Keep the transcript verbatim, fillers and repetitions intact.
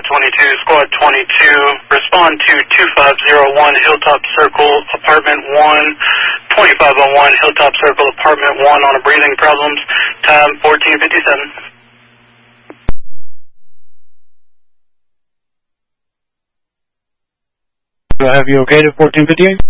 twenty-two, Squad twenty-two, respond to two five zero one Hilltop Circle, Apartment one, twenty-five oh one Hilltop Circle, Apartment one on a breathing problems, time fourteen fifty-seven. Do I have you okay to fourteen fifty-eight?